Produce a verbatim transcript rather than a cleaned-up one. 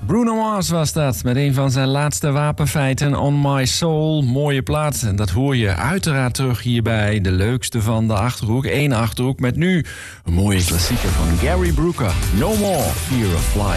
Bruno Mars was dat, met een van zijn laatste wapenfeiten, On My Soul. Mooie plaat, en dat hoor je uiteraard terug hierbij. De leukste van de Achterhoek, één Achterhoek, met nu een mooie klassieker van Gary Brooker. No More Fear of Flying.